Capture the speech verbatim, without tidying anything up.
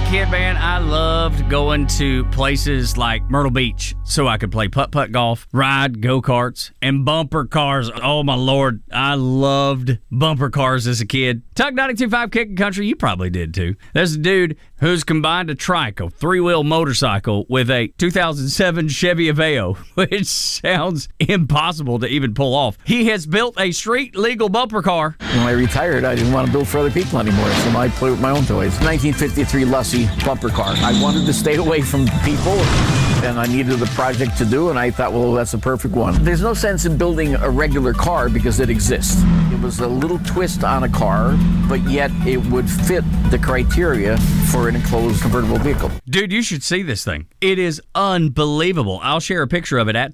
kid, man, I loved going to places like Myrtle Beach so I could play putt-putt golf, ride go-karts, and bumper cars. Oh, my Lord. I loved bumper cars as a kid. Tuck ninety-two point five Kicking Country, you probably did too. There's a dude who's combined a trike, a three-wheel motorcycle, with a two thousand seven Chevy Aveo, which sounds impossible to even pull off. He has built a street-legal bumper car. When I retired, I didn't want to build for other people anymore, so I play with my own toys. nineteen fifty-three Lussey bumper car. I wanted to stay away from people, and I needed a project to do, and I thought, well, that's the perfect one. There's no sense in building a regular car because it exists. It was a little twist on a car, but yet it would fit the criteria for an enclosed convertible vehicle. Dude, you should see this thing. It is unbelievable. I'll share a picture of it at